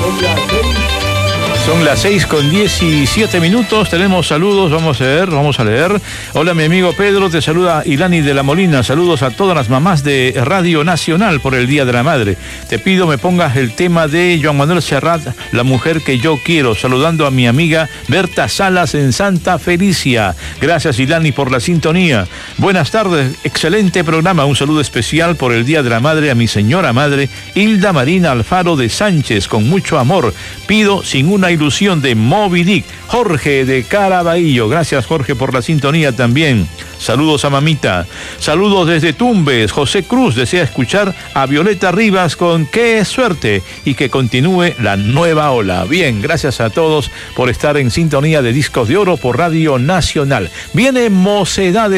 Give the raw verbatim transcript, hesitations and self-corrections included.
Son las seis con diecisiete minutos, tenemos saludos, vamos a leer, vamos a leer. Hola mi amigo Pedro, te saluda Ilani de la Molina, saludos a todas las mamás de Radio Nacional por el Día de la Madre. Te pido me pongas el tema de Joan Manuel Serrat, La mujer que yo quiero, saludando a mi amiga Berta Salas en Santa Felicia. Gracias Ilani por la sintonía. Buenas tardes, excelente programa, un saludo especial por el Día de la Madre a mi señora madre Hilda Marina Alfaro de Sánchez, con mucho amor. Pido sin una ilusión de Moby Dick. Jorge de Caraballo, gracias Jorge por la sintonía también. Saludos a mamita. Saludos desde Tumbes. José Cruz desea escuchar a Violeta Rivas con Qué suerte y que continúe la nueva ola. Bien, gracias a todos por estar en sintonía de Discos de Oro por Radio Nacional. Viene Mocedades